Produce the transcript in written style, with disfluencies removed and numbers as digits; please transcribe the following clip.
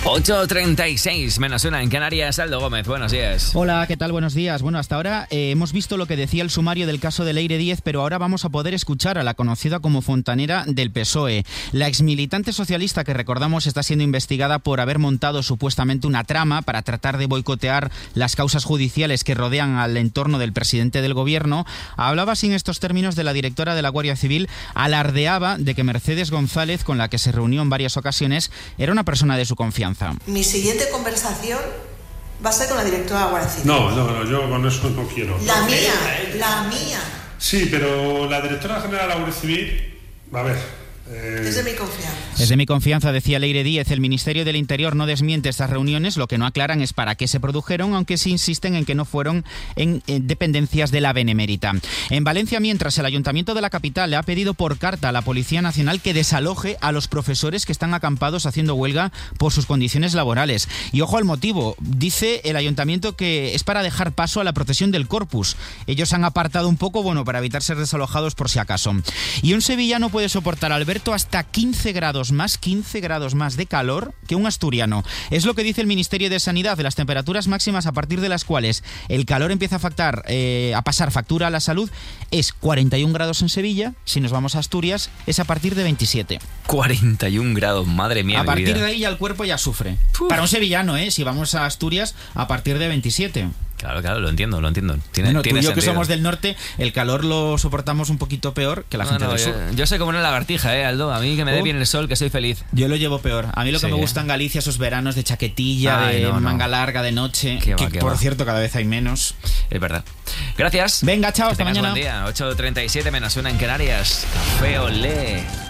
8:36 menos una en Canarias. Aldo Gómez, buenos días. Hola, ¿qué tal? Buenos días. Bueno, hasta ahora hemos visto lo que decía el sumario del caso de Leire Díez, pero ahora vamos a poder escuchar a la conocida como fontanera del PSOE. La exmilitante socialista que recordamos está siendo investigada por haber montado supuestamente una trama para tratar de boicotear las causas judiciales que rodean al entorno del presidente del gobierno. Hablaba así en estos términos de la directora de la Guardia Civil, alardeaba de que Mercedes González, con la que se reunió en varias ocasiones, era una persona de su confianza. Mi siguiente conversación va a ser con la directora de la Guardia Civil. No, yo con eso no quiero. La mía. Sí, pero la directora general de la Guardia Civil, a ver... Es de mi confianza. Es de mi confianza, decía Leire Díez. El Ministerio del Interior no desmiente estas reuniones, lo que no aclaran es para qué se produjeron, aunque sí insisten en que no fueron en dependencias de la Benemérita. En Valencia, mientras, el Ayuntamiento de la capital le ha pedido por carta a la Policía Nacional que desaloje a los profesores que están acampados haciendo huelga por sus condiciones laborales. Y ojo al motivo, dice el Ayuntamiento que es para dejar paso a la procesión del Corpus. Ellos han apartado un poco, para evitar ser desalojados por si acaso. Y un sevillano puede soportar, Alberto, hasta 15 grados más de calor que un asturiano. Es lo que dice el Ministerio de Sanidad, de las temperaturas máximas a partir de las cuales el calor empieza a pasar factura a la salud. Es 41 grados en Sevilla, si nos vamos a Asturias, es a partir de 27. 41 grados, madre mía. A partir de ahí ya el cuerpo ya sufre. Para un sevillano, si vamos a Asturias, a partir de 27. Claro, lo entiendo. Tú y yo, que somos del norte, el calor lo soportamos un poquito peor que la gente del sur. Yo soy como una lagartija, Aldo. A mí que me dé bien el sol, que soy feliz. Yo lo llevo peor. A mí lo que me gusta en Galicia, esos veranos de chaquetilla, manga larga, de noche, por cierto cada vez hay menos. Es verdad. Gracias. Venga, chao, que hasta mañana. Buen día. 8:37 menos una en Canarias. Café Olé.